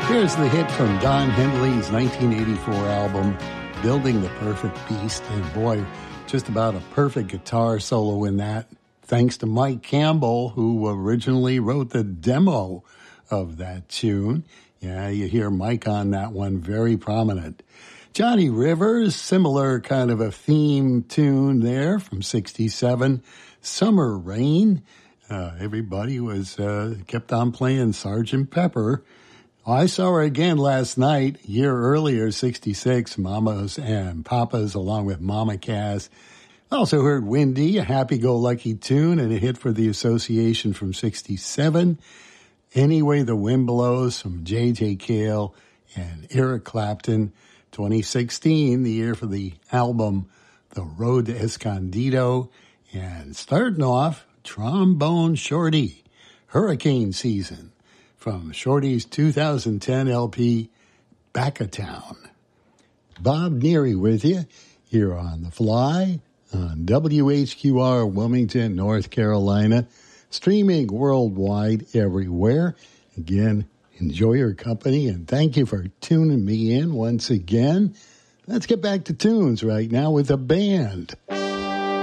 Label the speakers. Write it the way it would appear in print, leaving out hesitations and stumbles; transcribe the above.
Speaker 1: Here's the hit from Don Henley's 1984 album, Building the Perfect Beast. And boy, just about a perfect guitar solo in that, thanks to Mike Campbell, who originally wrote the demo of that tune. Yeah, you hear Mike on that one, very prominent. Johnny Rivers, similar kind of a theme tune there from 67, Summer Rain. Everybody was kept on playing Sgt. Pepper. I saw her again last night, a year earlier, 66, Mamas and Papas, along with Mama Cass. I also heard Windy, a happy-go-lucky tune, and a hit for the Association from 67. Anyway the Wind Blows from J.J. Cale and Eric Clapton. 2016, the year for the album The Road to Escondido. And starting off, Trombone Shorty, Hurricane Season, from Shorty's 2010 LP, Back-A-Town. Bob Neary with you here on The Fly on WHQR Wilmington, North Carolina, streaming worldwide everywhere. Again, enjoy your company, and thank you for tuning me in once again. Let's get back to tunes right now with a band.